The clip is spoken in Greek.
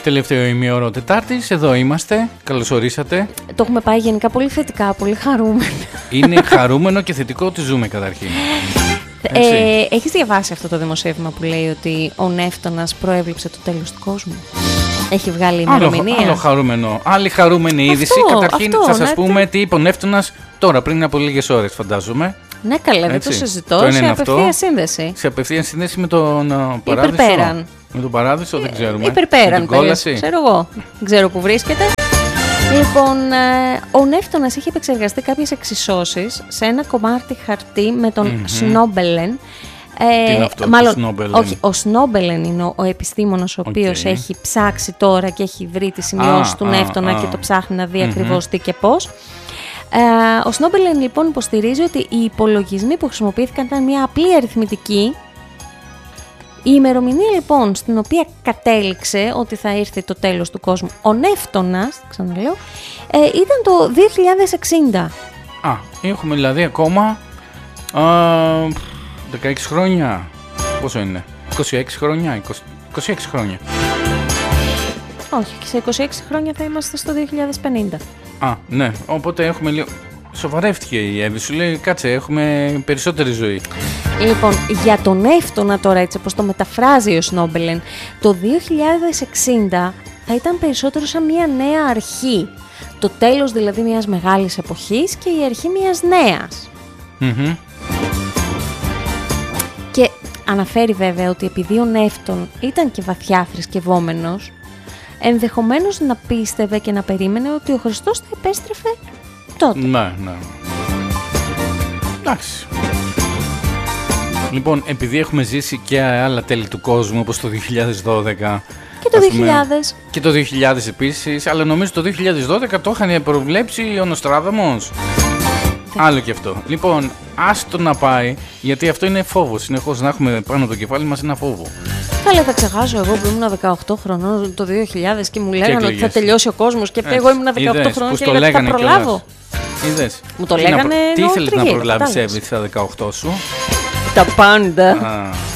Τελευταίο ημίωρο Τετάρτης, εδώ είμαστε. Καλώς ορίσατε. Το έχουμε πάει γενικά πολύ θετικά, πολύ χαρούμενο. Είναι χαρούμενο και θετικό ότι ζούμε καταρχήν. Έχεις διαβάσει αυτό το δημοσίευμα που λέει ότι ο Νεύτωνας προέβλεψε το τέλος του κόσμου? Έχει βγάλει ημερομηνία. Άλλο χαρούμενο. Άλλη χαρούμενη είδηση. Καταρχήν θα σας πούμε τι είπε ο Νεύτωνας τώρα, πριν από λίγες ώρες, φαντάζομαι. Ναι, καλά, δεν το συζητώ. Σε απευθεία σύνδεση. Σε απευθεία σύνδεση με τον Παράδεισο. Υπερπέραν. Με τον Παράδεισο δεν ξέρουμε. Υπερπέραν. Ξέρω εγώ. Δεν ξέρω που βρίσκεται. Λοιπόν, ο Νεύτωνας είχε επεξεργαστεί κάποιες εξισώσεις σε ένα κομμάτι χαρτί με τον Σνόμπελεν. Τι είναι αυτό, μάλλον, το Σνόμπελεν? Όχι, ο Σνόμπελεν είναι ο επιστήμονας ο οποίος έχει ψάξει τώρα και έχει βρει τις σημειώσεις του Νεύτωνα και το ψάχνει να δει ακριβώς τι και πώς. Ο Σνόμπελεν λοιπόν υποστηρίζει ότι οι υπολογισμοί που χρησιμοποιήθηκαν ήταν μια απλή αριθμητική. Η ημερομηνία λοιπόν στην οποία κατέληξε ότι θα ήρθε το τέλος του κόσμου ο Νεύτωνας, ξαναλέω, ήταν το 2060. Έχουμε δηλαδή ακόμα 16 χρόνια. Πόσο είναι? 26 χρόνια? 26 χρόνια. Όχι, σε 26 χρόνια θα είμαστε στο 2050. Ναι, οπότε έχουμε λίγο... Σοβαρεύτηκε η Εύη, σου λέει κάτσε, έχουμε περισσότερη ζωή. Λοιπόν, για τον Νεύτωνα τώρα, έτσι όπως το μεταφράζει ο Σνόμπελεν, το 2060 θα ήταν περισσότερο σαν μια νέα αρχή. Το τέλος δηλαδή μιας μεγάλης εποχής και η αρχή μιας νέας. Και αναφέρει βέβαια ότι επειδή ο Νεύτων ήταν και βαθιά θρησκευόμενος, ενδεχομένως να πίστευε και να περίμενε ότι ο Χριστός θα επέστρεφε τότε. Ναι. Εντάξει. Λοιπόν, επειδή έχουμε ζήσει και άλλα τέλη του κόσμου, όπως το 2012... Και το 2000. Και το 2000 επίσης, αλλά νομίζω το 2012 το είχαν προβλέψει ο Νοστράδαμος. Άλλο και αυτό. Λοιπόν, άστο να πάει, γιατί αυτό είναι φόβος. Συνεχώς να έχουμε πάνω το κεφάλι μας ένα φόβο. Καλά, θα ξεχάσω εγώ που ήμουν 18 χρονών το 2000 και μου λέγανε ότι θα τελειώσει ο κόσμος και εγώ ήμουν 18 χρονών και έλεγα ότι θα προλάβω. Είδες. Μου το λέγανε. Τι ήθελες να προλάβεις, Εύη, στα 18 σου? Τα πάντα.